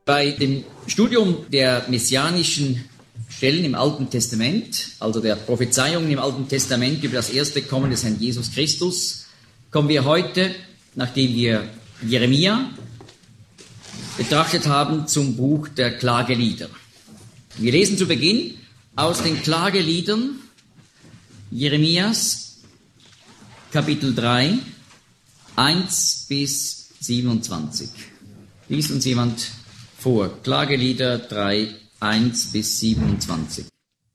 Bei dem Studium der messianischen Stellen im Alten Testament, also der Prophezeiungen im Alten Testament über das erste Kommen des Herrn Jesus Christus, kommen wir heute, nachdem wir Jeremia betrachtet haben, zum Buch der Klagelieder. Wir lesen zu Beginn aus den Klageliedern Jeremias, Kapitel 3, 1 bis 27. Liest uns jemand vor. Klagelieder 3, 1 bis 27.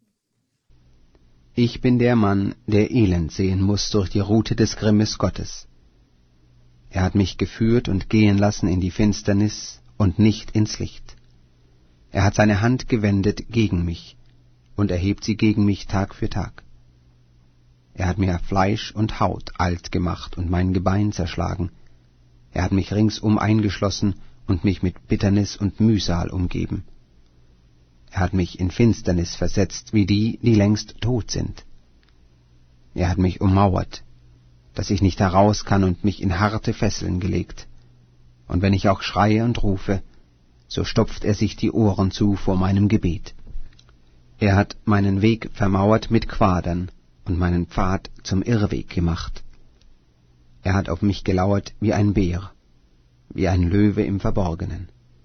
Ich bin der Mann, der Elend sehen muss durch die Rute des Grimmes Gottes. Er hat mich geführt und gehen lassen in die Finsternis und nicht ins Licht. Er hat seine Hand gewendet gegen mich und erhebt sie gegen mich Tag für Tag. Er hat mir Fleisch und Haut alt gemacht und mein Gebein zerschlagen. Er hat mich ringsum eingeschlossen und mich mit Bitternis und Mühsal umgeben. Er hat mich in Finsternis versetzt, wie die, die längst tot sind. Er hat mich ummauert, dass ich nicht heraus kann, und mich in harte Fesseln gelegt. Und wenn ich auch schreie und rufe, so stopft er sich die Ohren zu vor meinem Gebet. Er hat meinen Weg vermauert mit Quadern und meinen Pfad zum Irrweg gemacht. Er hat auf mich gelauert wie ein Bär, wie ein Löwe im Verborgenen.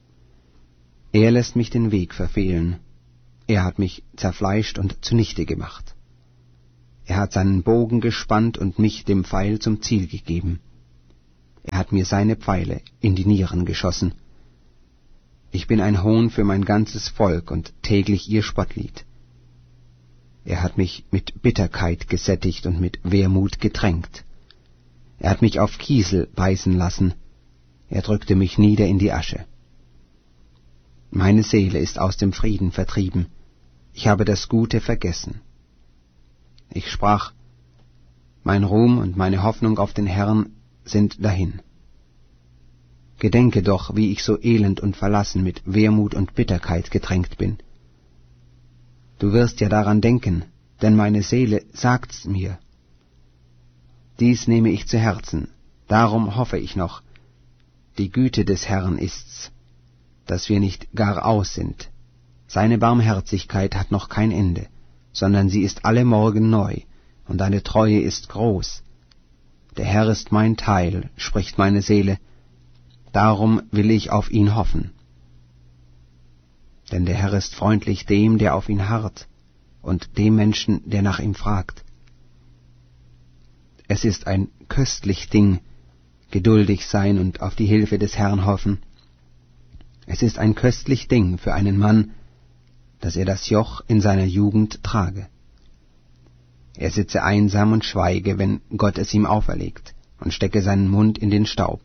Er lässt mich den Weg verfehlen. Er hat mich zerfleischt und zunichte gemacht. Er hat seinen Bogen gespannt und mich dem Pfeil zum Ziel gegeben. Er hat mir seine Pfeile in die Nieren geschossen. Ich bin ein Hohn für mein ganzes Volk und täglich ihr Spottlied. Er hat mich mit Bitterkeit gesättigt und mit Wermut getränkt. Er hat mich auf Kiesel beißen lassen. Er drückte mich nieder in die Asche. Meine Seele ist aus dem Frieden vertrieben. Ich habe das Gute vergessen. Ich sprach, mein Ruhm und meine Hoffnung auf den Herrn sind dahin. Gedenke doch, wie ich so elend und verlassen mit Wermut und Bitterkeit getränkt bin. Du wirst ja daran denken, denn meine Seele sagt's mir. Dies nehme ich zu Herzen, darum hoffe ich noch. Die Güte des Herrn ist's, dass wir nicht gar aus sind. Seine Barmherzigkeit hat noch kein Ende, sondern sie ist alle Morgen neu, und deine Treue ist groß. Der Herr ist mein Teil, spricht meine Seele, darum will ich auf ihn hoffen. Denn der Herr ist freundlich dem, der auf ihn harrt, und dem Menschen, der nach ihm fragt. Es ist ein köstlich Ding, geduldig sein und auf die Hilfe des Herrn hoffen. Es ist ein köstlich Ding für einen Mann, dass er das Joch in seiner Jugend trage. Er sitze einsam und schweige, wenn Gott es ihm auferlegt, und stecke seinen Mund in den Staub.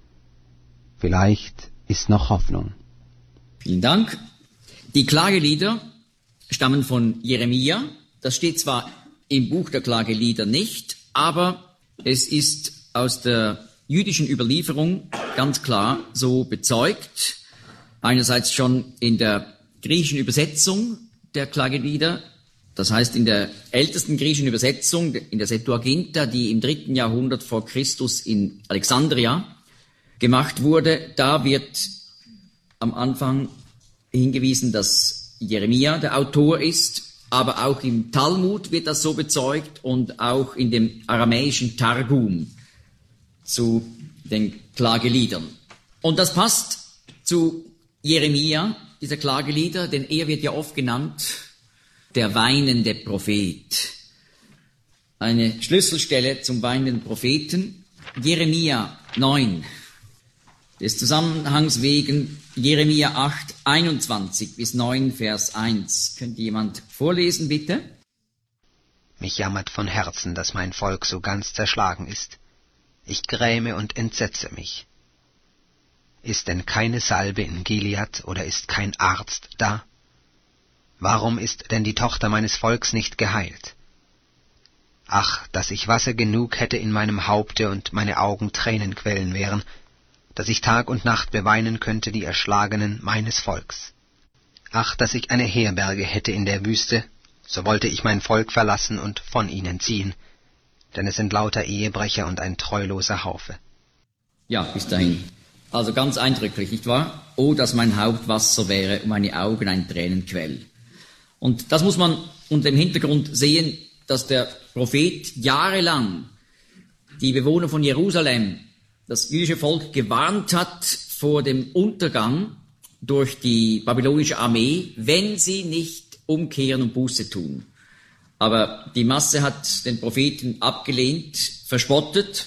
Vielleicht ist noch Hoffnung. Vielen Dank. Die Klagelieder stammen von Jeremia. Das steht zwar im Buch der Klagelieder nicht, aber es ist aus der jüdischen Überlieferung ganz klar so bezeugt. Einerseits schon in der griechischen Übersetzung der Klagelieder, das heißt in der ältesten griechischen Übersetzung, in der Septuaginta, die im 3. Jahrhundert vor Christus in Alexandria gemacht wurde. Da wird am Anfang hingewiesen, dass Jeremia der Autor ist, aber auch im Talmud wird das so bezeugt und auch in dem aramäischen Targum zu den Klageliedern. Und das passt zu Jeremia, dieser Klagelieder, denn er wird ja oft genannt der weinende Prophet. Eine Schlüsselstelle zum weinenden Propheten, Jeremia 9. Des Zusammenhangs wegen Jeremia 8, 21 bis 9, Vers 1. Könnte jemand vorlesen, bitte? Mich jammert von Herzen, dass mein Volk so ganz zerschlagen ist. Ich gräme und entsetze mich. Ist denn keine Salbe in Gilead oder ist kein Arzt da? Warum ist denn die Tochter meines Volks nicht geheilt? Ach, dass ich Wasser genug hätte in meinem Haupte und meine Augen Tränenquellen wären, dass ich Tag und Nacht beweinen könnte die Erschlagenen meines Volks. Ach, dass ich eine Herberge hätte in der Wüste, so wollte ich mein Volk verlassen und von ihnen ziehen, denn es sind lauter Ehebrecher und ein treuloser Haufe. Ja, bis dahin. Also ganz eindrücklich, nicht wahr? Oh, dass mein Haupt Wasser wäre und meine Augen ein Tränenquell. Und das muss man unter dem Hintergrund sehen, dass der Prophet jahrelang die Bewohner von Jerusalem, das jüdische Volk, gewarnt hat vor dem Untergang durch die babylonische Armee, wenn sie nicht umkehren und Buße tun. Aber die Masse hat den Propheten abgelehnt, verspottet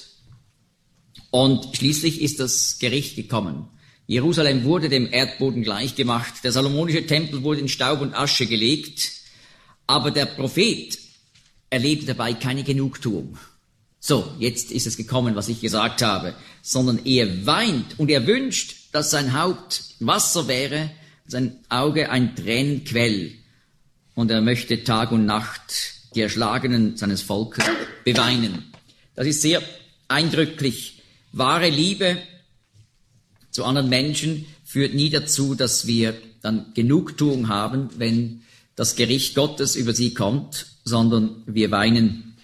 und schließlich ist das Gericht gekommen. Jerusalem wurde dem Erdboden gleichgemacht, der salomonische Tempel wurde in Staub und Asche gelegt, aber der Prophet erlebte dabei keine Genugtuung. So, jetzt ist es gekommen, was ich gesagt habe, sondern er weint und er wünscht, dass sein Haupt Wasser wäre, sein Auge ein Tränenquell. Und er möchte Tag und Nacht die Erschlagenen seines Volkes beweinen. Das ist sehr eindrücklich. Wahre Liebe zu anderen Menschen führt nie dazu, dass wir dann Genugtuung haben, wenn das Gericht Gottes über sie kommt, sondern wir weinen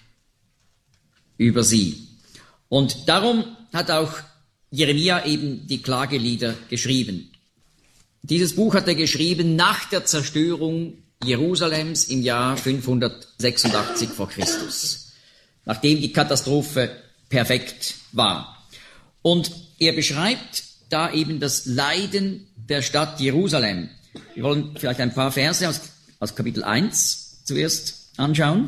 über sie. Und darum hat auch Jeremia eben die Klagelieder geschrieben. Dieses Buch hat er geschrieben nach der Zerstörung Jerusalems im Jahr 586 vor Christus, nachdem die Katastrophe perfekt war. Und er beschreibt da eben das Leiden der Stadt Jerusalem. Wir wollen vielleicht ein paar Verse aus Kapitel 1 zuerst anschauen.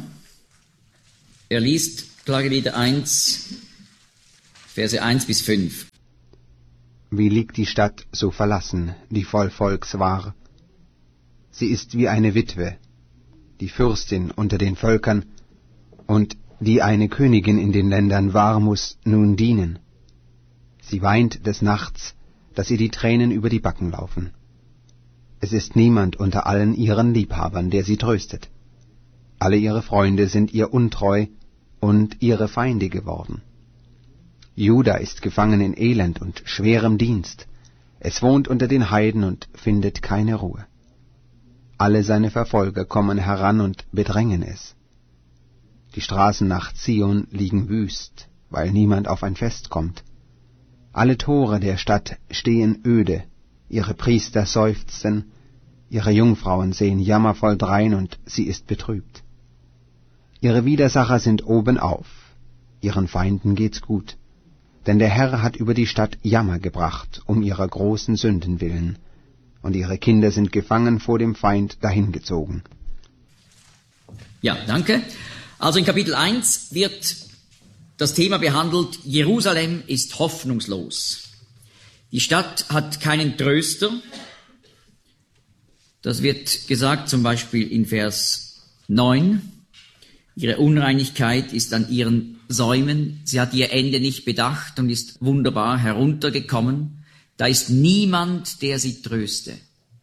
Er liest Klagelieder 1, Verse 1 bis 5. Wie liegt die Stadt so verlassen, die voll Volks war? Sie ist wie eine Witwe, die Fürstin unter den Völkern, und die eine Königin in den Ländern war, muß nun dienen. Sie weint des Nachts, dass ihr die Tränen über die Backen laufen. Es ist niemand unter allen ihren Liebhabern, der sie tröstet. Alle ihre Freunde sind ihr untreu und ihre Feinde geworden. Juda ist gefangen in Elend und schwerem Dienst. Es wohnt unter den Heiden und findet keine Ruhe. Alle seine Verfolger kommen heran und bedrängen es. Die Straßen nach Zion liegen wüst, weil niemand auf ein Fest kommt. Alle Tore der Stadt stehen öde, ihre Priester seufzen, ihre Jungfrauen sehen jammervoll drein und sie ist betrübt. Ihre Widersacher sind obenauf, ihren Feinden geht's gut, denn der Herr hat über die Stadt Jammer gebracht, um ihrer großen Sünden willen, und ihre Kinder sind gefangen vor dem Feind dahingezogen. Ja, danke. Also in Kapitel 1 wird das Thema behandelt, Jerusalem ist hoffnungslos. Die Stadt hat keinen Tröster. Das wird gesagt zum Beispiel in Vers 9. Ihre Unreinigkeit ist an ihren Säumen. Sie hat ihr Ende nicht bedacht und ist wunderbar heruntergekommen. Da ist niemand, der sie tröste.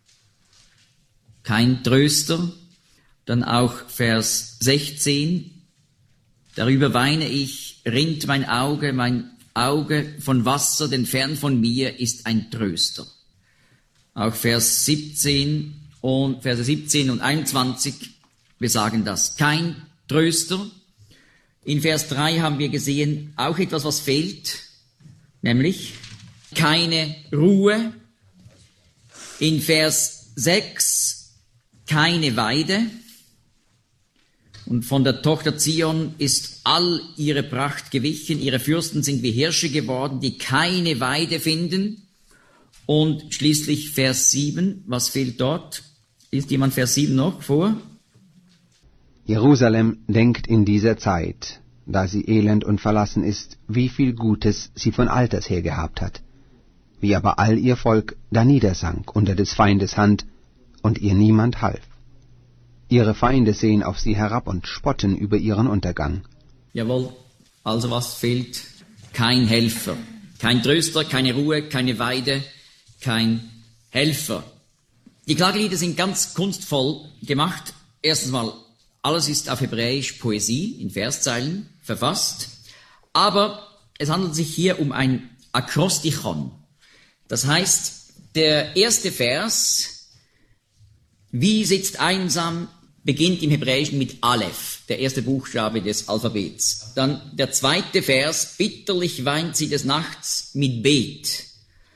Kein Tröster. Dann auch Vers 16. Darüber weine ich, rinnt mein Auge von Wasser, denn fern von mir ist ein Tröster. Auch Verse 17 und 21, wir sagen das. Kein Tröster. In Vers 3 haben wir gesehen, auch etwas, was fehlt, nämlich keine Ruhe. In Vers 6 keine Weide. Und von der Tochter Zion ist all ihre Pracht gewichen, ihre Fürsten sind wie Hirsche geworden, die keine Weide finden. Und schließlich Vers 7, was fehlt dort? Ist jemand Vers 7 noch vor? Jerusalem denkt in dieser Zeit, da sie elend und verlassen ist, wie viel Gutes sie von alters her gehabt hat, wie aber all ihr Volk daniedersank unter des Feindes Hand und ihr niemand half. Ihre Feinde sehen auf sie herab und spotten über ihren Untergang. Jawohl, also was fehlt? Kein Helfer, kein Tröster, keine Ruhe, keine Weide, kein Helfer. Die Klagelieder sind ganz kunstvoll gemacht. Erstens mal, alles ist auf Hebräisch Poesie, in Verszeilen verfasst. Aber es handelt sich hier um ein Akrostichon. Das heißt, der erste Vers, wie sitzt einsam, beginnt im Hebräischen mit Aleph, der erste Buchstabe des Alphabets. Dann der zweite Vers, bitterlich weint sie des Nachts, mit Bet.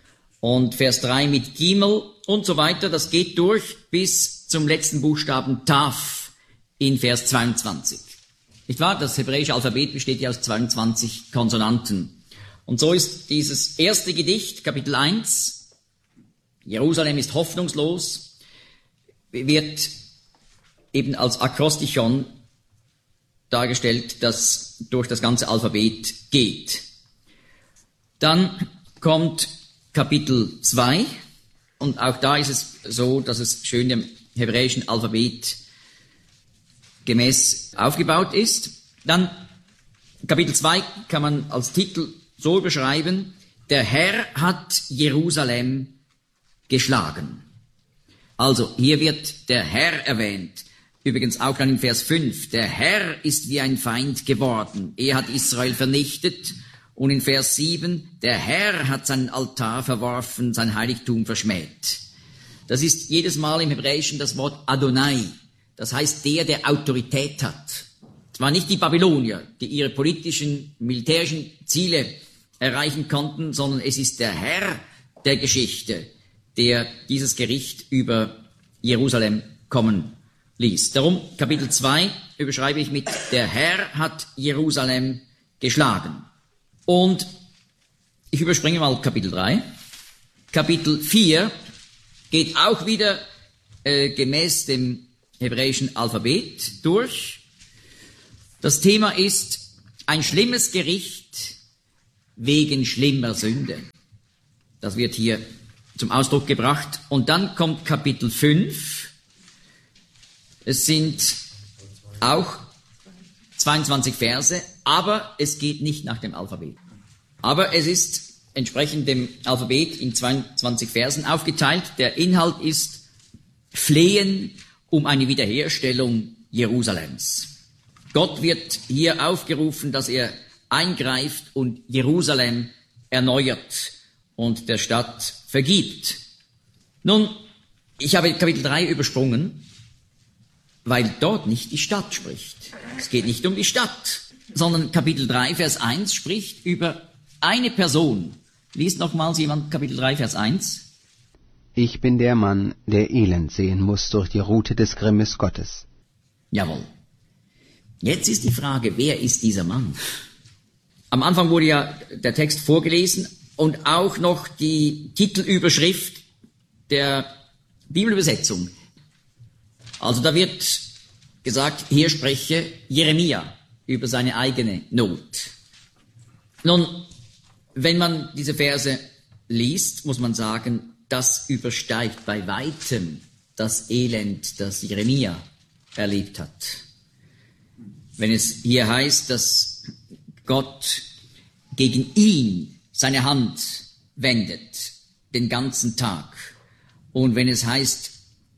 und Vers 3 mit Gimel und so weiter. Das geht durch bis zum letzten Buchstaben Taf in Vers 22. Nicht wahr? Das hebräische Alphabet besteht ja aus 22 Konsonanten. Und so ist dieses erste Gedicht, Kapitel 1, Jerusalem ist hoffnungslos, wird eben als Akrostichon dargestellt, das durch das ganze Alphabet geht. Dann kommt Kapitel 2 und auch da ist es so, dass es schön dem hebräischen Alphabet gemäß aufgebaut ist. Dann Kapitel 2 kann man als Titel so beschreiben: Der Herr hat Jerusalem geschlagen. Also hier wird der Herr erwähnt. Übrigens auch dann in Vers 5. Der Herr ist wie ein Feind geworden. Er hat Israel vernichtet. Und in Vers 7. Der Herr hat seinen Altar verworfen, sein Heiligtum verschmäht. Das ist jedes Mal im Hebräischen das Wort Adonai. Das heißt der Autorität hat. Es waren nicht die Babylonier, die ihre politischen, militärischen Ziele erreichen konnten, sondern es ist der Herr der Geschichte, der dieses Gericht über Jerusalem kommen ließ. Darum Kapitel 2 überschreibe ich mit: Der Herr hat Jerusalem geschlagen. Und ich überspringe mal Kapitel 3. Kapitel 4 geht auch wieder gemäß dem hebräischen Alphabet durch. Das Thema ist ein schlimmes Gericht wegen schlimmer Sünde. Das wird hier zum Ausdruck gebracht. Und dann kommt Kapitel 5. Es sind auch 22 Verse, aber es geht nicht nach dem Alphabet. Aber es ist entsprechend dem Alphabet in 22 Versen aufgeteilt. Der Inhalt ist Flehen um eine Wiederherstellung Jerusalems. Gott wird hier aufgerufen, dass er eingreift und Jerusalem erneuert und der Stadt vergibt. Nun, ich habe Kapitel 3 übersprungen, weil dort nicht die Stadt spricht. Es geht nicht um die Stadt, sondern Kapitel 3, Vers 1 spricht über eine Person. Liest nochmals jemand Kapitel 3, Vers 1. Ich bin der Mann, der Elend sehen muss durch die Rute des Grimmes Gottes. Jawohl. Jetzt ist die Frage, wer ist dieser Mann? Am Anfang wurde ja der Text vorgelesen und auch noch die Titelüberschrift der Bibelübersetzung. Also da wird gesagt, hier spreche Jeremia über seine eigene Not. Nun, wenn man diese Verse liest, muss man sagen, das übersteigt bei weitem das Elend, das Jeremia erlebt hat. Wenn es hier heißt, dass Gott gegen ihn seine Hand wendet, den ganzen Tag, und wenn es heißt,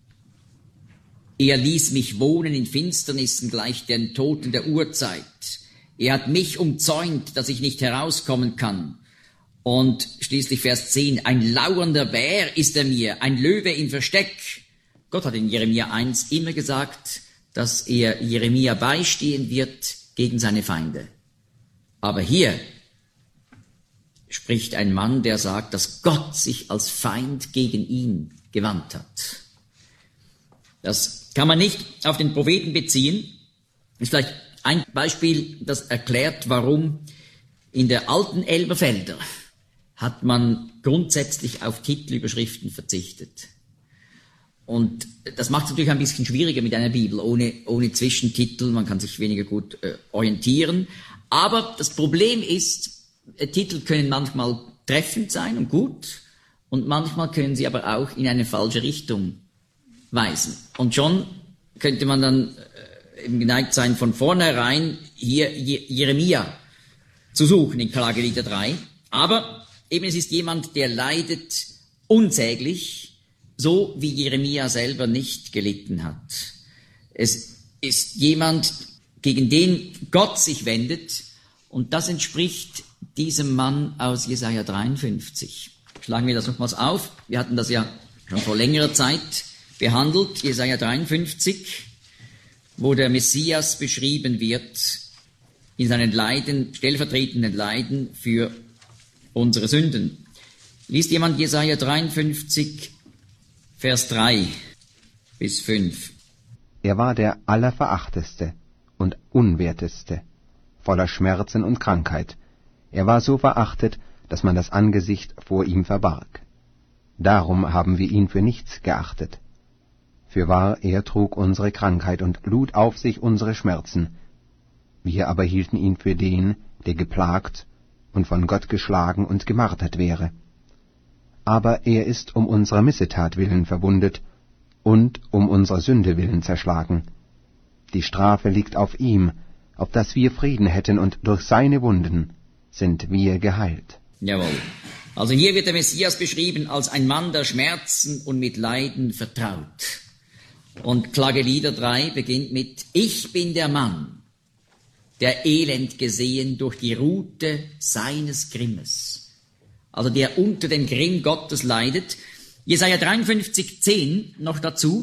er ließ mich wohnen in Finsternissen gleich den Toten der Urzeit, er hat mich umzäunt, dass ich nicht herauskommen kann. Und schließlich Vers 10, ein lauernder Bär ist er mir, ein Löwe im Versteck. Gott hat in Jeremia 1 immer gesagt, dass er Jeremia beistehen wird gegen seine Feinde. Aber hier spricht ein Mann, der sagt, dass Gott sich als Feind gegen ihn gewandt hat. Das kann man nicht auf den Propheten beziehen. Das ist vielleicht ein Beispiel, das erklärt, warum in der alten Elberfelder hat man grundsätzlich auf Titelüberschriften verzichtet. Und das macht es natürlich ein bisschen schwieriger mit einer Bibel, ohne Zwischentitel, man kann sich weniger gut orientieren. Aber das Problem ist, Titel können manchmal treffend sein und gut, und manchmal können sie aber auch in eine falsche Richtung weisen. Und schon könnte man dann eben geneigt sein, von vornherein hier Jeremia zu suchen in Klagelieder 3. Aber eben es ist jemand, der leidet unsäglich, so wie Jeremia selber nicht gelitten hat. Es ist jemand, gegen den Gott sich wendet, und das entspricht diesem Mann aus Jesaja 53. Schlagen wir das nochmals auf. Wir hatten das ja schon vor längerer Zeit behandelt, Jesaja 53, wo der Messias beschrieben wird in seinen Leiden, stellvertretenden Leiden für unsere Sünden. Liest jemand Jesaja 53, Vers 3 bis 5. Er war der Allerverachteste und Unwerteste, voller Schmerzen und Krankheit. Er war so verachtet, dass man das Angesicht vor ihm verbarg. Darum haben wir ihn für nichts geachtet. Fürwahr, er trug unsere Krankheit und lud auf sich unsere Schmerzen. Wir aber hielten ihn für den, der geplagt und von Gott geschlagen und gemartert wäre. Aber er ist um unserer Missetat willen verwundet und um unserer Sünde willen zerschlagen. Die Strafe liegt auf ihm, auf dass wir Frieden hätten, und durch seine Wunden sind wir geheilt. Jawohl. Also hier wird der Messias beschrieben als ein Mann, der Schmerzen und mit Leiden vertraut. Und Klagelieder 3 beginnt mit: Ich bin der Mann, der Elend gesehen durch die Rute seines Grimmes. Also der unter dem Grimm Gottes leidet. Jesaja 53,10 noch dazu.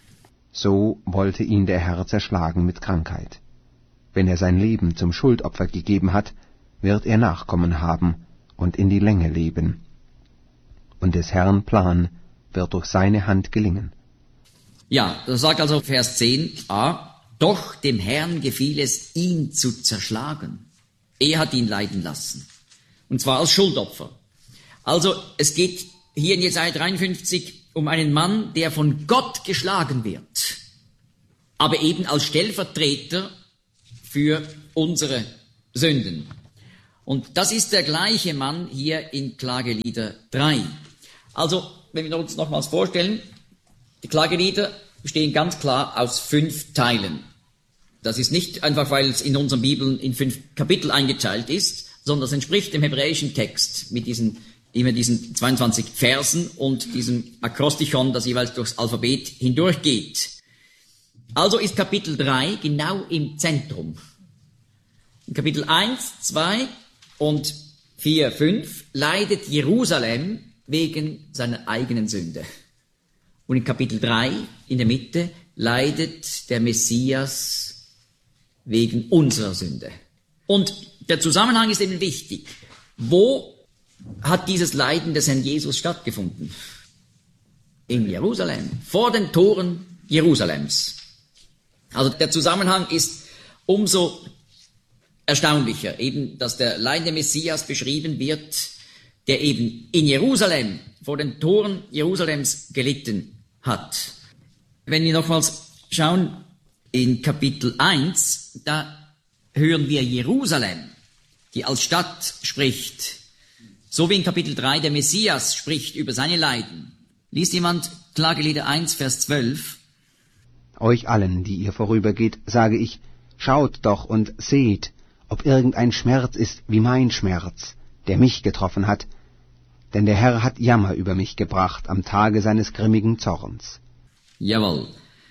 So wollte ihn der Herr zerschlagen mit Krankheit. Wenn er sein Leben zum Schuldopfer gegeben hat, wird er Nachkommen haben und in die Länge leben. Und des Herrn Plan wird durch seine Hand gelingen. Ja, das sagt also Vers 10a, doch dem Herrn gefiel es, ihn zu zerschlagen. Er hat ihn leiden lassen. Und zwar als Schuldopfer. Also es geht hier in Jesaja 53 um einen Mann, der von Gott geschlagen wird, aber eben als Stellvertreter für unsere Sünden. Und das ist der gleiche Mann hier in Klagelieder 3. Also, wenn wir uns nochmals vorstellen, die Klagelieder bestehen ganz klar aus 5 Teilen. Das ist nicht einfach, weil es in unseren Bibeln in 5 Kapitel eingeteilt ist, sondern es entspricht dem hebräischen Text mit diesen 22 Versen und diesem Akrostichon, das jeweils durchs Alphabet hindurchgeht. Also ist Kapitel 3 genau im Zentrum. In Kapitel 1, 2 und 4, 5 leidet Jerusalem wegen seiner eigenen Sünde. Und in Kapitel 3, in der Mitte, leidet der Messias wegen unserer Sünde. Und der Zusammenhang ist eben wichtig. Wo hat dieses Leiden des Herrn Jesus stattgefunden? In Jerusalem, vor den Toren Jerusalems. Also der Zusammenhang ist umso erstaunlicher, eben, dass der leidende Messias beschrieben wird, der eben in Jerusalem, vor den Toren Jerusalems gelitten hat. Wenn wir nochmals schauen in Kapitel 1, da hören wir Jerusalem, die als Stadt spricht, so wie in Kapitel 3 der Messias spricht über seine Leiden. Liest jemand Klagelieder 1, Vers 12? Euch allen, die ihr vorübergeht, sage ich, schaut doch und seht, ob irgendein Schmerz ist wie mein Schmerz, der mich getroffen hat, denn der Herr hat Jammer über mich gebracht am Tage seines grimmigen Zorns. Jawohl.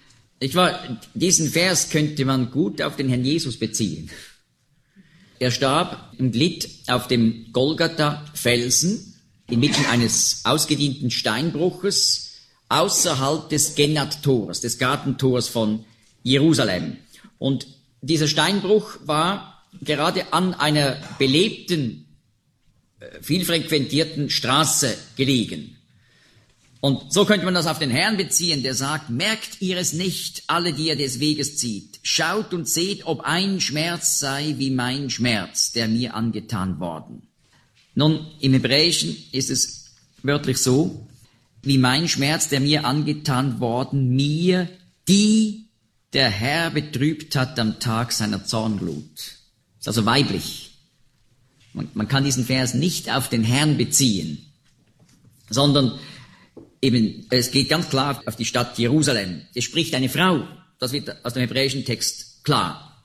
Diesen Vers könnte man gut auf den Herrn Jesus beziehen. Er starb und litt auf dem Golgatha-Felsen inmitten eines ausgedienten Steinbruches außerhalb des Genat-Tors, des Gartentors von Jerusalem. Und dieser Steinbruch war gerade an einer belebten, viel frequentierten Straße gelegen. Und so könnte man das auf den Herrn beziehen, der sagt, merkt ihr es nicht, alle, die ihr des Weges zieht, schaut und seht, ob ein Schmerz sei wie mein Schmerz, der mir angetan worden. Nun, im Hebräischen ist es wörtlich so, wie mein Schmerz, der mir angetan worden, mir, die der Herr betrübt hat am Tag seiner Zornglut. Ist also weiblich. Man kann diesen Vers nicht auf den Herrn beziehen, sondern eben, es geht ganz klar auf die Stadt Jerusalem. Es spricht eine Frau. Das wird aus dem hebräischen Text klar.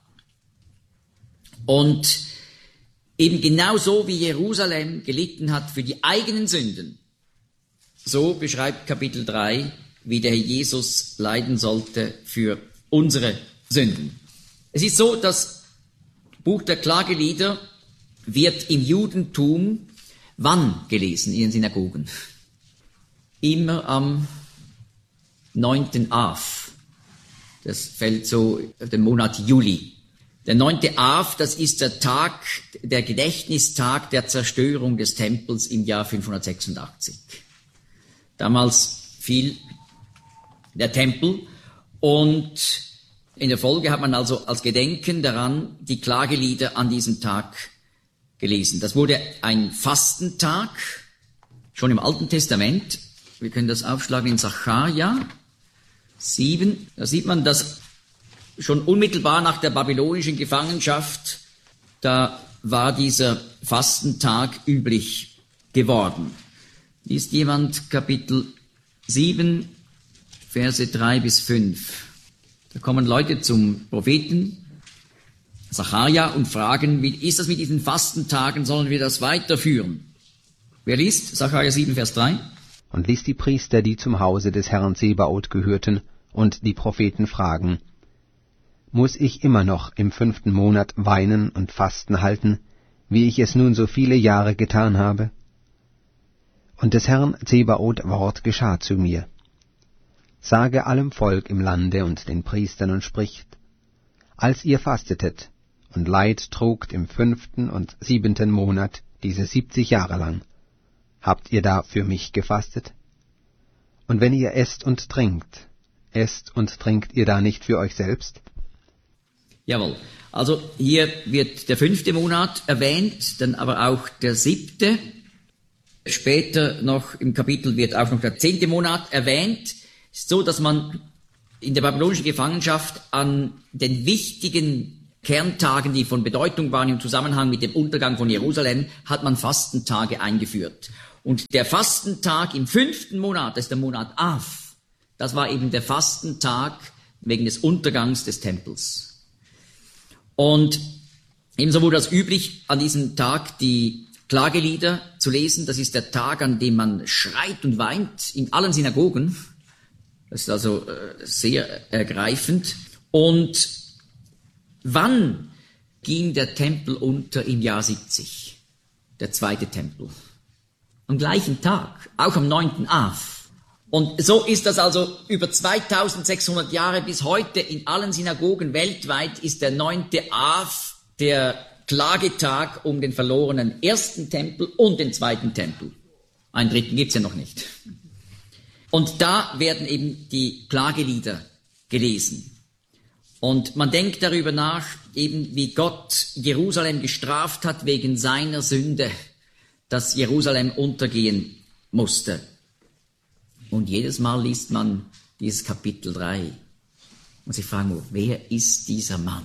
Und eben genauso wie Jerusalem gelitten hat für die eigenen Sünden, so beschreibt Kapitel 3, wie der Herr Jesus leiden sollte für unsere Sünden. Es ist so, das Buch der Klagelieder wird im Judentum wann gelesen in den Synagogen? Immer am 9. Av. Das fällt so auf den Monat Juli. Der 9. Av, das ist der Tag, der Gedächtnistag der Zerstörung des Tempels im Jahr 586. Damals fiel der Tempel und in der Folge hat man also als Gedenken daran die Klagelieder an diesem Tag gelesen. Das wurde ein Fastentag, schon im Alten Testament. Wir können das aufschlagen in Sacharja 7. Da sieht man, dass schon unmittelbar nach der babylonischen Gefangenschaft, da war dieser Fastentag üblich geworden. Liest jemand Kapitel 7, Verse 3 bis 5. Da kommen Leute zum Propheten Sacharja und fragen, wie ist das mit diesen Fastentagen, sollen wir das weiterführen? Wer liest? Sacharja 7, Vers 3. Und ließ die Priester, die zum Hause des Herrn Zebaoth gehörten, und die Propheten fragen, muss ich immer noch im 5. Monat weinen und Fasten halten, wie ich es nun so viele Jahre getan habe? Und des Herrn Zebaoth Wort geschah zu mir. Sage allem Volk im Lande und den Priestern und spricht, als ihr fastetet und Leid trugt im 5. und 7. Monat, diese 70 Jahre lang, habt ihr da für mich gefastet? Und wenn ihr esst und trinkt ihr da nicht für euch selbst? Jawohl. Also hier wird der 5. Monat erwähnt, dann aber auch der 7. Später noch im Kapitel wird auch noch der 10. Monat erwähnt. Es ist so, dass man in der babylonischen Gefangenschaft an den wichtigen Kerntagen, die von Bedeutung waren im Zusammenhang mit dem Untergang von Jerusalem, hat man Fastentage eingeführt. Und der Fastentag im 5. Monat, das ist der Monat Av, das war eben der Fastentag wegen des Untergangs des Tempels. Und ebenso wurde es üblich, an diesem Tag die Klagelieder zu lesen. Das ist der Tag, an dem man schreit und weint in allen Synagogen. Das ist also sehr ergreifend. Und wann ging der Tempel unter im Jahr 70? Der 2. Tempel. Am gleichen Tag, auch am 9. Av. Und so ist das also über 2600 Jahre bis heute in allen Synagogen weltweit ist der 9. Av der Klagetag um den verlorenen 1. Tempel und den 2. Tempel. Einen 3. gibt's ja noch nicht. Und da werden eben die Klagelieder gelesen. Und man denkt darüber nach, eben wie Gott Jerusalem gestraft hat wegen seiner Sünde, dass Jerusalem untergehen musste. Und jedes Mal liest man dieses Kapitel 3 und sich fragen, wer ist dieser Mann?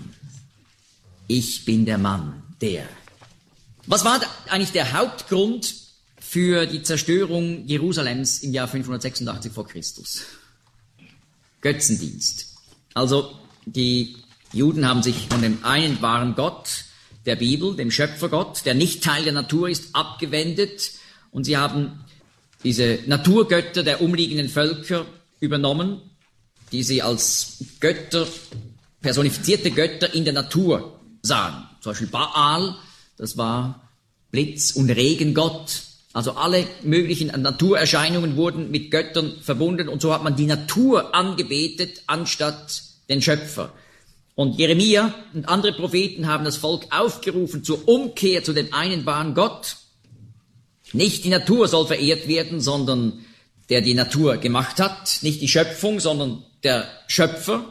Ich bin der Mann, der. Was war eigentlich der Hauptgrund für die Zerstörung Jerusalems im Jahr 586 vor Christus? Götzendienst. Also die Juden haben sich von dem einen wahren Gott der Bibel, dem Schöpfergott, der nicht Teil der Natur ist, abgewendet und sie haben diese Naturgötter der umliegenden Völker übernommen, die sie als Götter, personifizierte Götter in der Natur sahen. Zum Beispiel Baal, das war Blitz- und Regengott. Also alle möglichen Naturerscheinungen wurden mit Göttern verbunden und so hat man die Natur angebetet anstatt den Schöpfer. Und Jeremia und andere Propheten haben das Volk aufgerufen zur Umkehr zu dem einen wahren Gott. Nicht die Natur soll verehrt werden, sondern der die Natur gemacht hat. Nicht die Schöpfung, sondern der Schöpfer.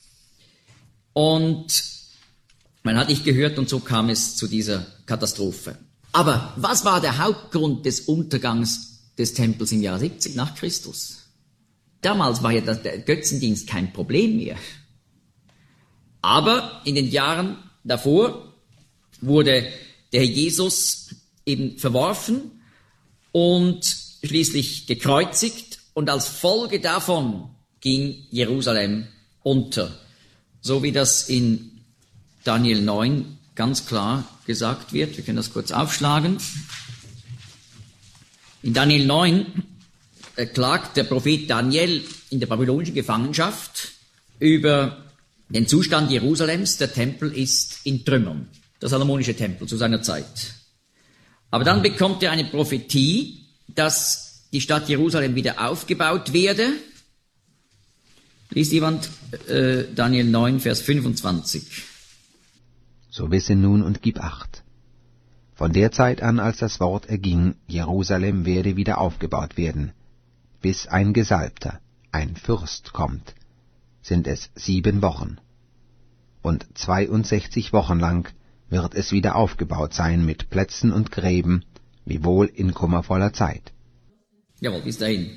Und man hat nicht gehört und so kam es zu dieser Katastrophe. Aber was war der Hauptgrund des Untergangs des Tempels im Jahr 70 nach Christus? Damals war ja der Götzendienst kein Problem mehr. Aber in den Jahren davor wurde der Herr Jesus eben verworfen und schließlich gekreuzigt und als Folge davon ging Jerusalem unter. So wie das in Daniel 9 ganz klar gesagt wird. Wir können das kurz aufschlagen. In Daniel 9 klagt der Prophet Daniel in der babylonischen Gefangenschaft über den Zustand Jerusalems. Der Tempel ist in Trümmern. Der salomonische Tempel zu seiner Zeit. Aber dann bekommt er eine Prophetie, dass die Stadt Jerusalem wieder aufgebaut werde. Liest jemand Daniel 9, Vers 25. So wisse nun und gib Acht. Von der Zeit an, als das Wort erging, Jerusalem werde wieder aufgebaut werden, bis ein Gesalbter, ein Fürst kommt, sind es 7 Wochen. Und 62 Wochen lang wird es wieder aufgebaut sein mit Plätzen und Gräben, wiewohl in kummervoller Zeit. Jawohl, bis dahin.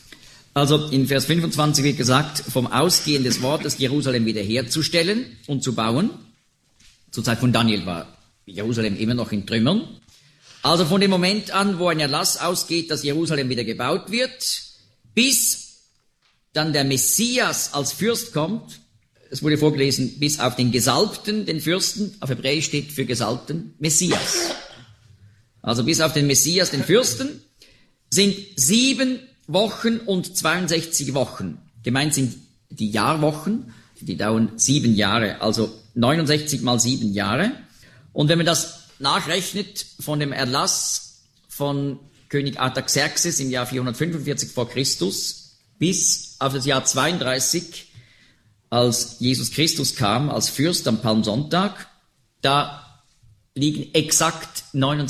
Also in Vers 25 wird gesagt, vom Ausgehen des Wortes Jerusalem wiederherzustellen und zu bauen. Zur Zeit von Daniel war Jerusalem immer noch in Trümmern. Also von dem Moment an, wo ein Erlass ausgeht, dass Jerusalem wieder gebaut wird, bis dann der Messias als Fürst kommt. Es wurde vorgelesen, bis auf den Gesalbten, den Fürsten, auf Hebräisch steht für Gesalbten, Messias. Also bis auf den Messias, den Fürsten, sind 7 Wochen und 62 Wochen. Gemeint sind die Jahrwochen, die dauern 7 Jahre, also 69 mal 7 Jahre. Und wenn man das nachrechnet von dem Erlass von König Artaxerxes im Jahr 445 vor Christus bis auf das Jahr 32, als Jesus Christus kam als Fürst am Palmsonntag, da liegen exakt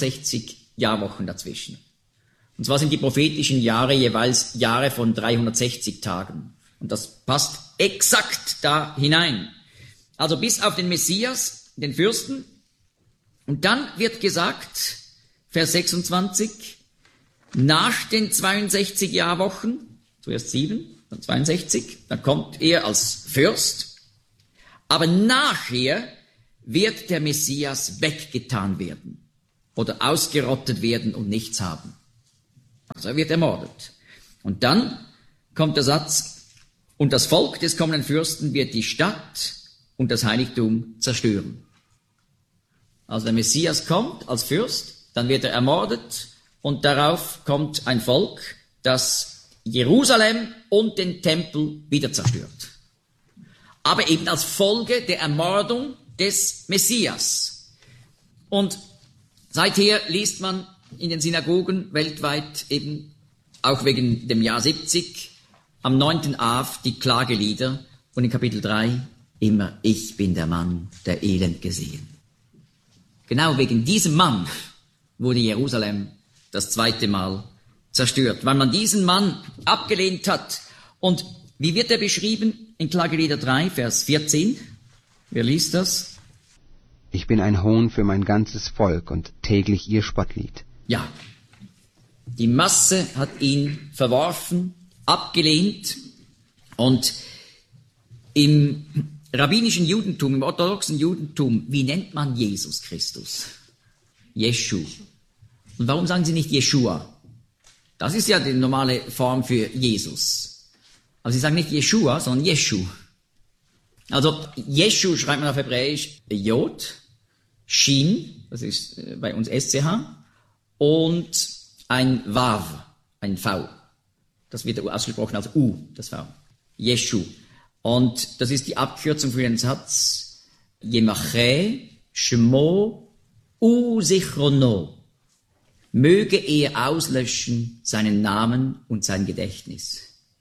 69 Jahrwochen dazwischen. Und zwar sind die prophetischen Jahre jeweils Jahre von 360 Tagen. Und das passt exakt da hinein. Also bis auf den Messias, den Fürsten. Und dann wird gesagt, Vers 26, nach den 62 Jahrwochen, zuerst 7, dann 62, dann kommt er als Fürst. Aber nachher wird der Messias weggetan werden oder ausgerottet werden und nichts haben. Also er wird ermordet. Und dann kommt der Satz, und das Volk des kommenden Fürsten wird die Stadt und das Heiligtum zerstören. Also der Messias kommt als Fürst, dann wird er ermordet und darauf kommt ein Volk, das Jerusalem und den Tempel wieder zerstört. Aber eben als Folge der Ermordung des Messias. Und seither liest man in den Synagogen weltweit eben auch wegen dem Jahr 70 am 9. Av die Klagelieder und in Kapitel 3 immer ich bin der Mann, der Elend gesehen. Genau wegen diesem Mann wurde Jerusalem das 2. Mal zerstört, weil man diesen Mann abgelehnt hat. Und wie wird er beschrieben in Klagelieder 3, Vers 14? Wer liest das? Ich bin ein Hohn für mein ganzes Volk und täglich ihr Spottlied. Ja, die Masse hat ihn verworfen, abgelehnt und im rabbinischen Judentum, im orthodoxen Judentum, wie nennt man Jesus Christus? Jeschu. Und warum sagen sie nicht Jeschua? Das ist ja die normale Form für Jesus. Aber sie sagen nicht Jeschua, sondern Jeschu. Also Jeschu schreibt man auf Hebräisch Jod, Shin, das ist bei uns SCH, und ein Wav, ein V. Das wird ausgesprochen als U, das V. Jeschu. Und das ist die Abkürzung für den Satz Yemache Shmo Usichrono. Möge er auslöschen seinen Namen und sein Gedächtnis.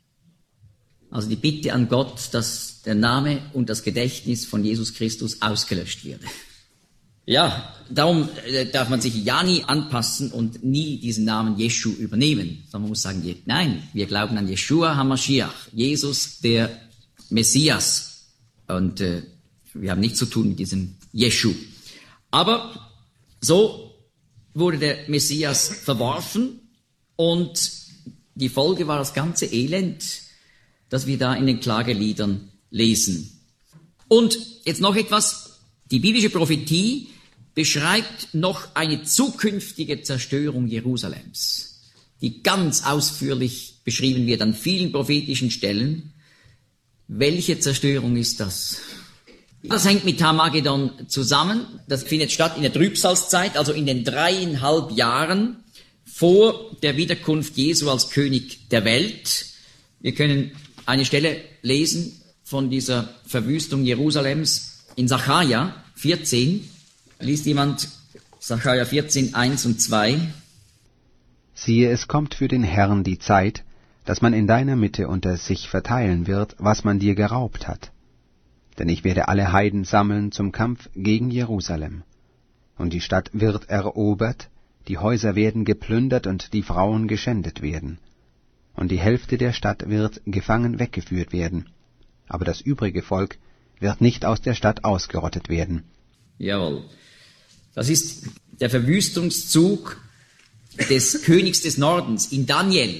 Also die Bitte an Gott, dass der Name und das Gedächtnis von Jesus Christus ausgelöscht werde. Ja, darum darf man sich ja nie anpassen und nie diesen Namen Jeschu übernehmen. Sondern man muss sagen, nein, wir glauben an Jeshua HaMashiach, Jesus, der Messias. Und wir haben nichts zu tun mit diesem Jeschu. Aber so wurde der Messias verworfen und die Folge war das ganze Elend, das wir da in den Klageliedern lesen. Und jetzt noch etwas, die biblische Prophetie beschreibt noch eine zukünftige Zerstörung Jerusalems, die ganz ausführlich beschrieben wird an vielen prophetischen Stellen. Welche Zerstörung ist das? Das hängt mit Harmagedon zusammen. Das findet statt in der Trübsalzeit, also in den 3,5 Jahren vor der Wiederkunft Jesu als König der Welt. Wir können eine Stelle lesen von dieser Verwüstung Jerusalems in Sacharja 14. Liest jemand Sacharja 14, 1 und 2? Siehe, es kommt für den Herrn die Zeit, dass man in deiner Mitte unter sich verteilen wird, was man dir geraubt hat. Denn ich werde alle Heiden sammeln zum Kampf gegen Jerusalem. Und die Stadt wird erobert, die Häuser werden geplündert und die Frauen geschändet werden. Und die Hälfte der Stadt wird gefangen weggeführt werden. Aber das übrige Volk wird nicht aus der Stadt ausgerottet werden. Jawohl. Das ist der Verwüstungszug des Königs des Nordens. In Daniel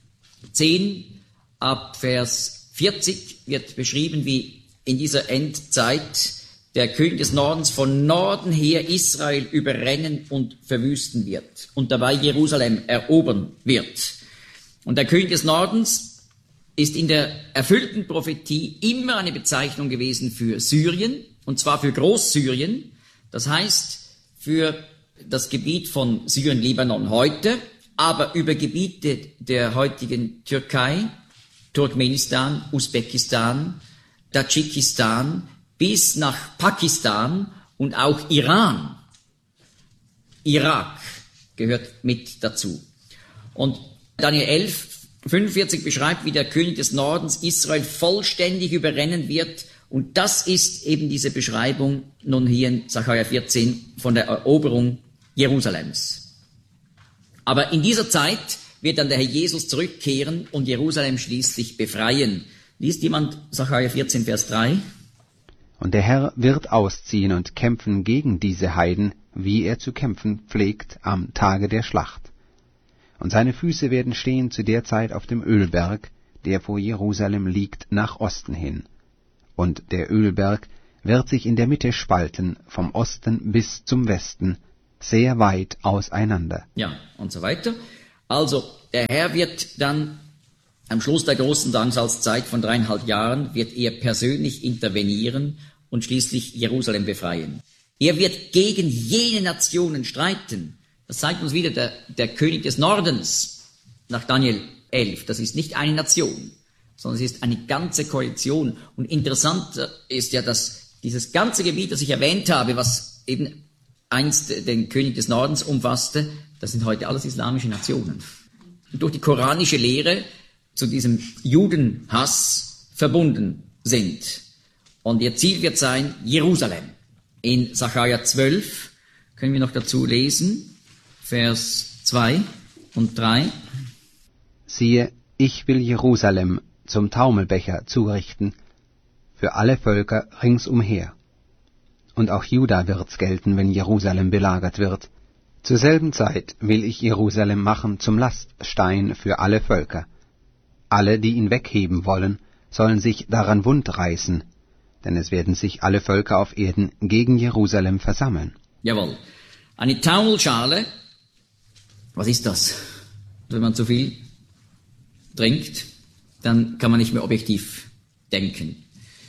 10 ab Vers 40 wird beschrieben, wie in dieser Endzeit der König des Nordens von Norden her Israel überrennen und verwüsten wird und dabei Jerusalem erobern wird. Und der König des Nordens ist in der erfüllten Prophetie immer eine Bezeichnung gewesen für Syrien, und zwar für Großsyrien, das heißt für das Gebiet von Syrien, Libanon heute, aber über Gebiete der heutigen Türkei, Turkmenistan, Usbekistan, Tadschikistan bis nach Pakistan und auch Iran. Irak gehört mit dazu. Und Daniel 11, 45 beschreibt, wie der König des Nordens Israel vollständig überrennen wird. Und das ist eben diese Beschreibung nun hier in Sacharja 14 von der Eroberung Jerusalems. Aber in dieser Zeit wird dann der Herr Jesus zurückkehren und Jerusalem schließlich befreien. Liest jemand Sacharja 14, Vers 3? Und der Herr wird ausziehen und kämpfen gegen diese Heiden, wie er zu kämpfen pflegt am Tage der Schlacht. Und seine Füße werden stehen zu der Zeit auf dem Ölberg, der vor Jerusalem liegt, nach Osten hin. Und der Ölberg wird sich in der Mitte spalten, vom Osten bis zum Westen, sehr weit auseinander. Ja, und so weiter. Also, der Herr wird dann am Schluss der großen Drangsalzzeit von 3,5 Jahren, wird er persönlich intervenieren und schließlich Jerusalem befreien. Er wird gegen jene Nationen streiten. Das zeigt uns wieder der König des Nordens nach Daniel 11. Das ist nicht eine Nation, sondern es ist eine ganze Koalition. Und interessant ist ja, dass dieses ganze Gebiet, das ich erwähnt habe, was eben einst den König des Nordens umfasste, das sind heute alles islamische Nationen. Und durch die koranische Lehre zu diesem Judenhass verbunden sind. Und ihr Ziel wird sein, Jerusalem. In Sacharja 12 können wir noch dazu lesen, Vers 2 und 3. Siehe, ich will Jerusalem zum Taumelbecher zurichten für alle Völker ringsumher. Und auch Juda wird's gelten, wenn Jerusalem belagert wird. Zur selben Zeit will ich Jerusalem machen zum Laststein für alle Völker. Alle, die ihn wegheben wollen, sollen sich daran wundreißen, denn es werden sich alle Völker auf Erden gegen Jerusalem versammeln. Jawohl. Eine Taumelschale, was ist das? Wenn man zu viel trinkt, dann kann man nicht mehr objektiv denken.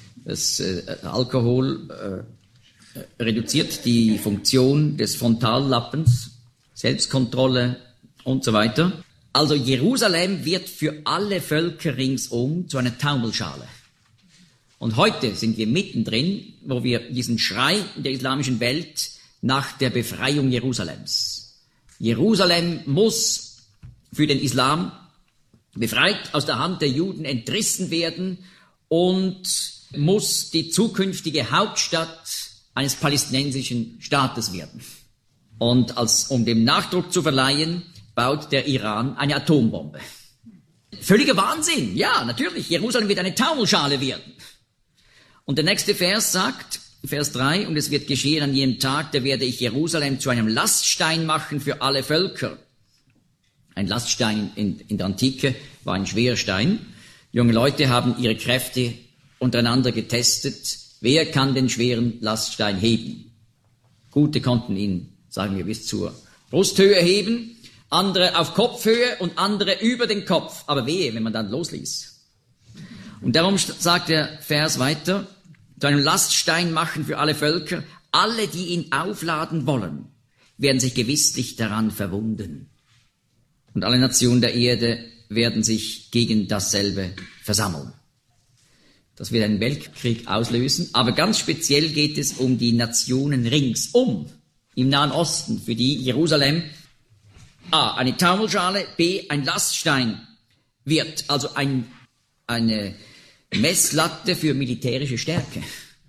Alkohol reduziert die Funktion des Frontallappens, Selbstkontrolle und so weiter. Also Jerusalem wird für alle Völker ringsum zu einer Taumelschale. Und heute sind wir mittendrin, wo wir diesen Schrei in der islamischen Welt nach der Befreiung Jerusalems. Jerusalem muss für den Islam befreit aus der Hand der Juden entrissen werden und muss die zukünftige Hauptstadt eines palästinensischen Staates werden. Und um dem Nachdruck zu verleihen, baut der Iran eine Atombombe. Völliger Wahnsinn, ja, natürlich, Jerusalem wird eine Taumelschale werden. Und der nächste Vers sagt, Vers 3, und es wird geschehen an jenem Tag, da werde ich Jerusalem zu einem Laststein machen für alle Völker. Ein Laststein in der Antike war ein schwerer Stein. Junge Leute haben ihre Kräfte untereinander getestet. Wer kann den schweren Laststein heben? Gute konnten ihn, sagen wir, bis zur Brusthöhe heben, andere auf Kopfhöhe und andere über den Kopf. Aber wehe, wenn man dann losließ. Und darum sagt der Vers weiter, zu einem Laststein machen für alle Völker. Alle, die ihn aufladen wollen, werden sich gewisslich daran verwunden. Und alle Nationen der Erde werden sich gegen dasselbe versammeln. Das wird einen Weltkrieg auslösen, aber ganz speziell geht es um die Nationen ringsum im Nahen Osten, für die Jerusalem A. eine Taumelschale, B. ein Laststein wird, also eine Messlatte für militärische Stärke.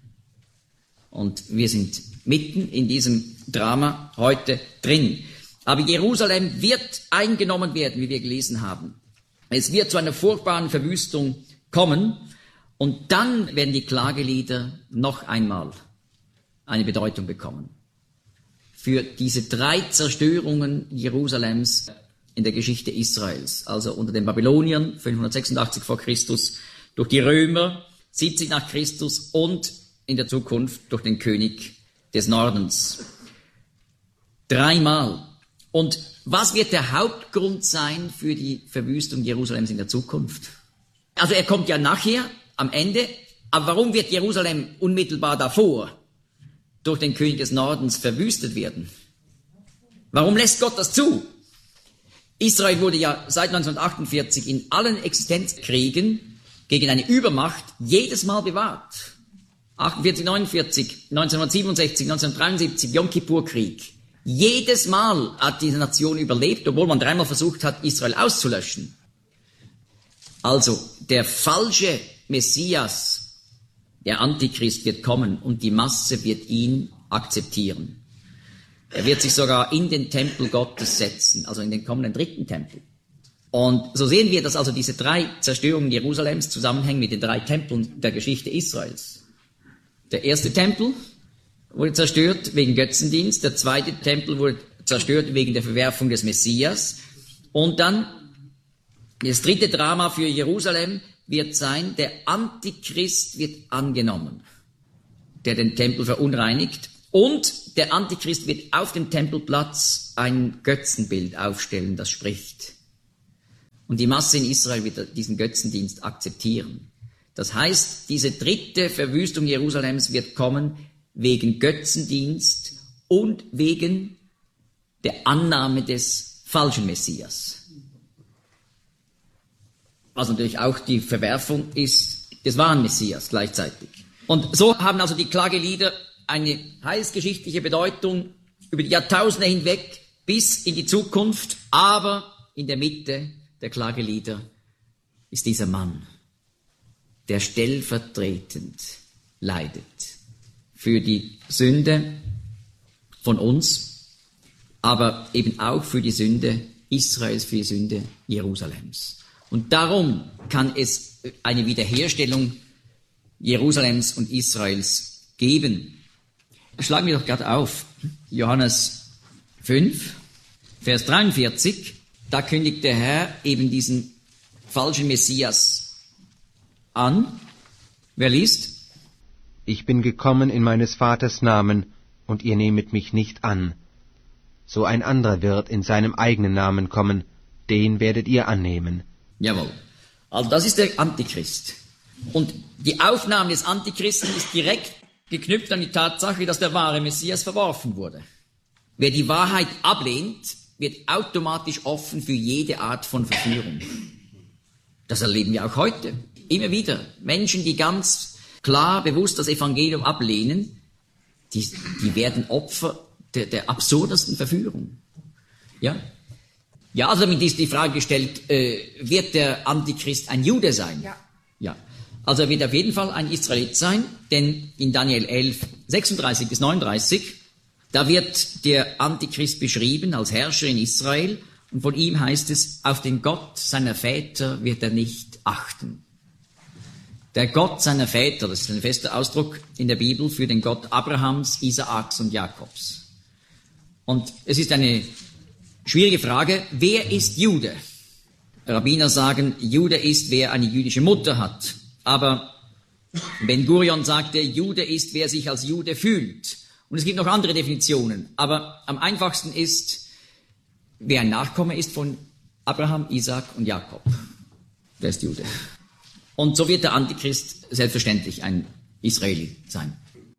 Und wir sind mitten in diesem Drama heute drin. Aber Jerusalem wird eingenommen werden, wie wir gelesen haben. Es wird zu einer furchtbaren Verwüstung kommen. Und dann werden die Klagelieder noch einmal eine Bedeutung bekommen. Für diese 3 Zerstörungen Jerusalems in der Geschichte Israels. Also unter den Babyloniern 586 vor Christus, durch die Römer 70 nach Christus und in der Zukunft durch den König des Nordens. 3-mal. Und was wird der Hauptgrund sein für die Verwüstung Jerusalems in der Zukunft? Also er kommt ja nachher, am Ende, aber warum wird Jerusalem unmittelbar davor durch den König des Nordens verwüstet werden? Warum lässt Gott das zu? Israel wurde ja seit 1948 in allen Existenzkriegen gegen eine Übermacht jedes Mal bewahrt. 48, 49, 1967, 1973, Yom Kippur-Krieg. Jedes Mal hat diese Nation überlebt, obwohl man 3-mal versucht hat, Israel auszulöschen. Also, der falsche Messias, der Antichrist, wird kommen und die Masse wird ihn akzeptieren. Er wird sich sogar in den Tempel Gottes setzen, also in den kommenden 3. Tempel. Und so sehen wir, dass also diese 3 Zerstörungen Jerusalems zusammenhängen mit den 3 Tempeln der Geschichte Israels. Der erste Tempel wurde zerstört wegen Götzendienst, der zweite Tempel wurde zerstört wegen der Verwerfung des Messias. Und dann das 3. Drama für Jerusalem wird sein, der Antichrist wird angenommen, der den Tempel verunreinigt. Und der Antichrist wird auf dem Tempelplatz ein Götzenbild aufstellen, das spricht. Und die Masse in Israel wird diesen Götzendienst akzeptieren. Das heißt, diese 3. Verwüstung Jerusalems wird kommen wegen Götzendienst und wegen der Annahme des falschen Messias. Was natürlich auch die Verwerfung ist des wahren Messias gleichzeitig. Und so haben also die Klagelieder eine heilsgeschichtliche Bedeutung über die Jahrtausende hinweg bis in die Zukunft, aber in der Mitte der Klagelieder ist dieser Mann, der stellvertretend leidet für die Sünde von uns, aber eben auch für die Sünde Israels, für die Sünde Jerusalems. Und darum kann es eine Wiederherstellung Jerusalems und Israels geben. Schlagen wir doch gerade auf, Johannes 5, Vers 43, da kündigt der Herr eben diesen falschen Messias an. Wer liest? Ich bin gekommen in meines Vaters Namen, und ihr nehmet mich nicht an. So ein anderer wird in seinem eigenen Namen kommen, den werdet ihr annehmen. Jawohl. Also das ist der Antichrist. Und die Aufnahme des Antichristen ist direkt geknüpft an die Tatsache, dass der wahre Messias verworfen wurde. Wer die Wahrheit ablehnt, wird automatisch offen für jede Art von Verführung. Das erleben wir auch heute. Immer wieder. Menschen, die ganz klar, bewusst das Evangelium ablehnen, die werden Opfer der absurdesten Verführung. Ja? Ja, also damit ist die Frage gestellt, wird der Antichrist ein Jude sein? Ja. Ja. Also er wird auf jeden Fall ein Israelit sein, denn in Daniel 11, 36 bis 39, da wird der Antichrist beschrieben als Herrscher in Israel und von ihm heißt es, auf den Gott seiner Väter wird er nicht achten. Der Gott seiner Väter, das ist ein fester Ausdruck in der Bibel für den Gott Abrahams, Isaaks und Jakobs. Und es ist eine schwierige Frage, wer ist Jude? Rabbiner sagen, Jude ist, wer eine jüdische Mutter hat. Aber Ben-Gurion sagte, Jude ist, wer sich als Jude fühlt. Und es gibt noch andere Definitionen. Aber am einfachsten ist, wer ein Nachkomme ist von Abraham, Isaak und Jakob. Der ist Jude. Und so wird der Antichrist selbstverständlich ein Israeli sein.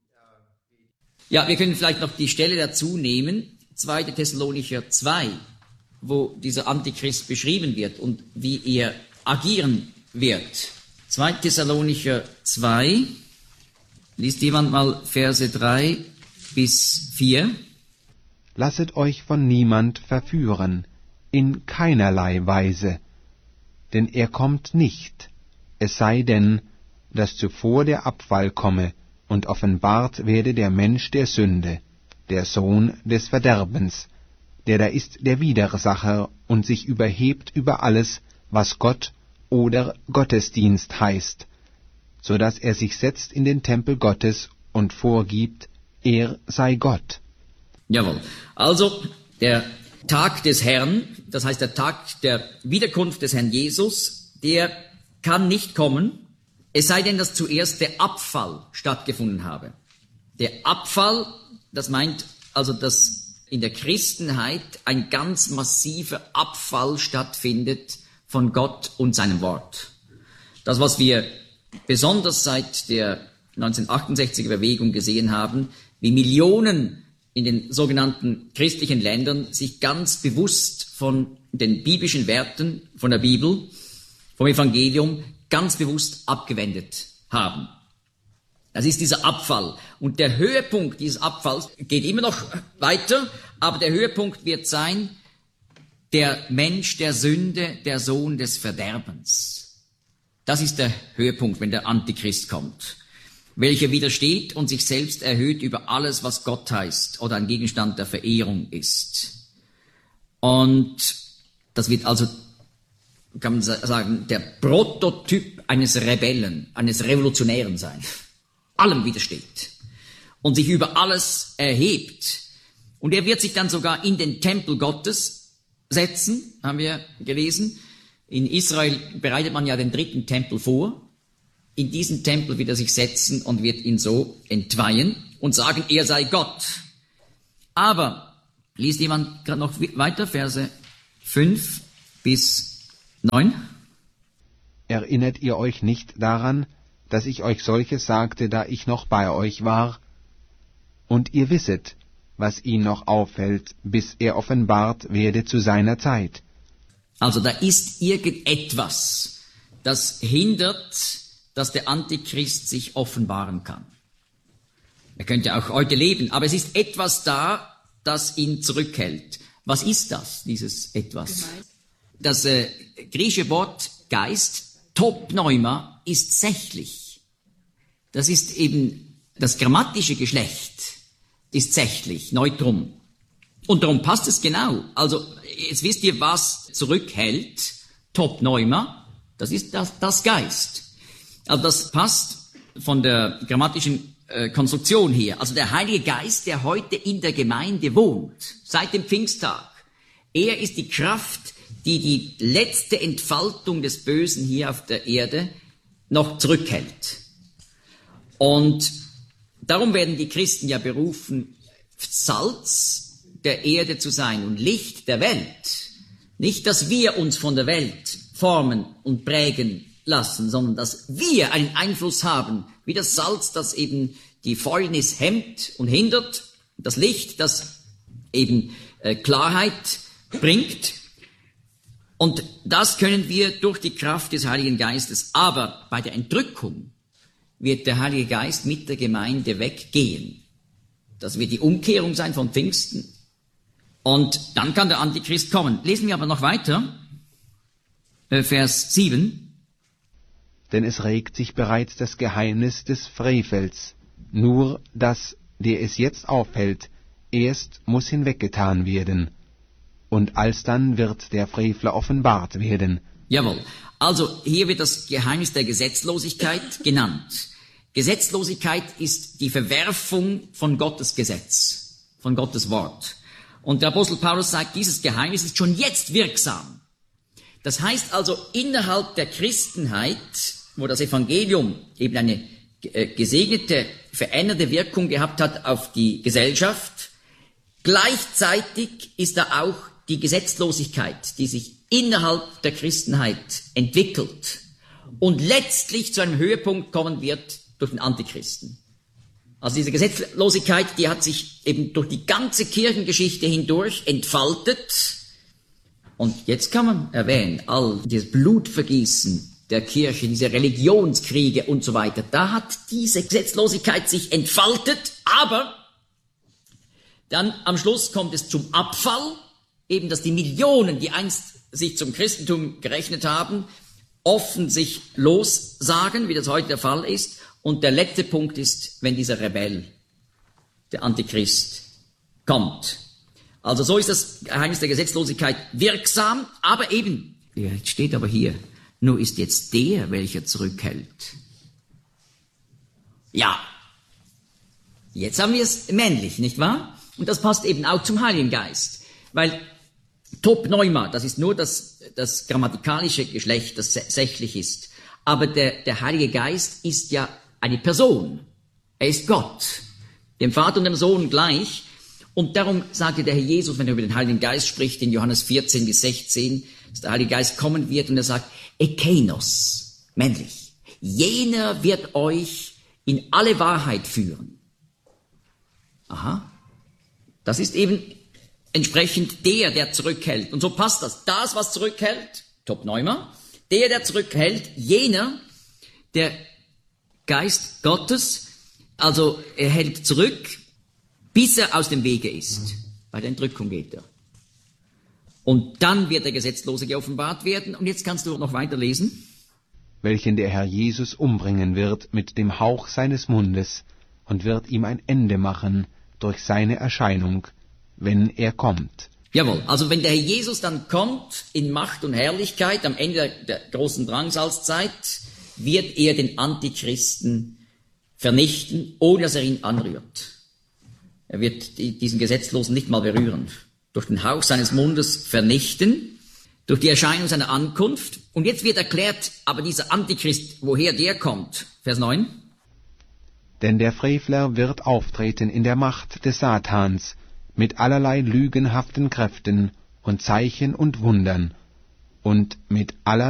Ja, wir können vielleicht noch die Stelle dazu nehmen, 2. Thessalonicher 2, wo dieser Antichrist beschrieben wird und wie er agieren wird. 2. Thessalonicher 2, liest jemand mal Verse 3 bis 4. Lasset euch von niemand verführen, in keinerlei Weise, denn er kommt nicht, es sei denn, dass zuvor der Abfall komme, und offenbart werde der Mensch der Sünde, der Sohn des Verderbens, der da ist der Widersacher und sich überhebt über alles, was Gott oder Gottesdienst heißt, so dass er sich setzt in den Tempel Gottes und vorgibt, er sei Gott. Jawohl. Also der Tag des Herrn, das heißt der Tag der Wiederkunft des Herrn Jesus, der kann nicht kommen, es sei denn, dass zuerst der Abfall stattgefunden habe. Der Abfall, das meint also, dass in der Christenheit ein ganz massiver Abfall stattfindet von Gott und seinem Wort. Das, was wir besonders seit der 1968er Bewegung gesehen haben, wie Millionen in den sogenannten christlichen Ländern sich ganz bewusst von den biblischen Werten, von der Bibel, vom Evangelium, ganz bewusst abgewendet haben. Das ist dieser Abfall. Und der Höhepunkt dieses Abfalls geht immer noch weiter, aber der Höhepunkt wird sein, der Mensch der Sünde, der Sohn des Verderbens. Das ist der Höhepunkt, wenn der Antichrist kommt, welcher widersteht und sich selbst erhöht über alles, was Gott heißt oder ein Gegenstand der Verehrung ist. Und das wird also, kann man sagen, der Prototyp eines Rebellen, eines Revolutionären sein. Allem widersteht und sich über alles erhebt. Und er wird sich dann sogar in den Tempel Gottes setzen, haben wir gelesen. In Israel bereitet man ja den dritten Tempel vor. In diesen Tempel wird er sich setzen und wird ihn so entweihen und sagen, er sei Gott. Aber, liest jemand gerade noch weiter, Verse 5 bis 9? Erinnert ihr euch nicht daran, dass ich euch solches sagte, da ich noch bei euch war? Und ihr wisset, was ihn noch aufhält, bis er offenbart werde zu seiner Zeit. Also da ist irgendetwas, das hindert, dass der Antichrist sich offenbaren kann. Er könnte auch heute leben, aber es ist etwas da, das ihn zurückhält. Was ist das, dieses etwas? Das griechische Wort Geist, Topneuma, ist sächlich. Das ist eben das grammatische Geschlecht, ist sächlich, Neutrum. Und darum passt es genau. Also jetzt wisst ihr, was zurückhält, Topneuma, das ist das Geist. Also das passt von der grammatischen Konstruktion her. Also der Heilige Geist, der heute in der Gemeinde wohnt, seit dem Pfingsttag, er ist die Kraft, die die letzte Entfaltung des Bösen hier auf der Erde noch zurückhält. Und darum werden die Christen ja berufen, Salz der Erde zu sein und Licht der Welt. Nicht, dass wir uns von der Welt formen und prägen lassen, sondern dass wir einen Einfluss haben, wie das Salz, das eben die Fäulnis hemmt und hindert, das Licht, das eben Klarheit bringt. Und das können wir durch die Kraft des Heiligen Geistes. Aber bei der Entrückung wird der Heilige Geist mit der Gemeinde weggehen. Das wird die Umkehrung sein von Pfingsten. Und dann kann der Antichrist kommen. Lesen wir aber noch weiter, Vers 7. Denn es regt sich bereits das Geheimnis des Frevels, nur dass, der es jetzt aufhält, erst muss hinweggetan werden. Und alsdann wird der Frevler offenbart werden. Jawohl. Also hier wird das Geheimnis der Gesetzlosigkeit genannt. Gesetzlosigkeit ist die Verwerfung von Gottes Gesetz, von Gottes Wort. Und der Apostel Paulus sagt, dieses Geheimnis ist schon jetzt wirksam. Das heißt also, innerhalb der Christenheit, wo das Evangelium eben eine gesegnete, verändernde Wirkung gehabt hat auf die Gesellschaft, gleichzeitig ist da auch die Gesetzlosigkeit, die sich innerhalb der Christenheit entwickelt und letztlich zu einem Höhepunkt kommen wird durch den Antichristen. Also diese Gesetzlosigkeit, die hat sich eben durch die ganze Kirchengeschichte hindurch entfaltet. Und jetzt kann man erwähnen, all dieses Blutvergießen der Kirche, diese Religionskriege und so weiter, da hat diese Gesetzlosigkeit sich entfaltet, aber dann am Schluss kommt es zum Abfall, eben dass die Millionen, die einst sich zum Christentum gerechnet haben, offen sich lossagen, wie das heute der Fall ist, Und der letzte Punkt ist, wenn dieser Rebell, der Antichrist, kommt. Also so ist das Geheimnis der Gesetzlosigkeit wirksam, aber eben, jetzt steht aber hier, nur ist jetzt der, welcher zurückhält. Ja, jetzt haben wir es männlich, nicht wahr? Und das passt eben auch zum Heiligen Geist, weil Top Neuma, das ist nur das grammatikalische Geschlecht, das sächlich ist. Aber der Heilige Geist ist ja eine Person. Er ist Gott, dem Vater und dem Sohn gleich. Und darum sagte der Herr Jesus, wenn er über den Heiligen Geist spricht, in Johannes 14 bis 16, dass der Heilige Geist kommen wird und er sagt, Ekeinos, männlich, jener wird euch in alle Wahrheit führen. Aha, das ist eben entsprechend der zurückhält. Und so passt das. Das, was zurückhält, Top Neuma, der zurückhält, jener, der Geist Gottes, also er hält zurück, bis er aus dem Wege ist. Bei der Entrückung geht er. Und dann wird der Gesetzlose geoffenbart werden. Und jetzt kannst du noch weiterlesen. Welchen der Herr Jesus umbringen wird mit dem Hauch seines Mundes und wird ihm ein Ende machen durch seine Erscheinung, wenn er kommt. Jawohl, also wenn der Herr Jesus dann kommt in Macht und Herrlichkeit am Ende der großen Drangsalzzeit, wird er den Antichristen vernichten, ohne dass er ihn anrührt. Er wird diesen Gesetzlosen nicht mal berühren. Durch den Hauch seines Mundes vernichten, durch die Erscheinung seiner Ankunft. Und jetzt wird erklärt, aber dieser Antichrist, woher der kommt. Vers 9. Denn der Frevler wird auftreten in der Macht des Satans, mit allerlei lügenhaften Kräften und Zeichen und Wundern und mit aller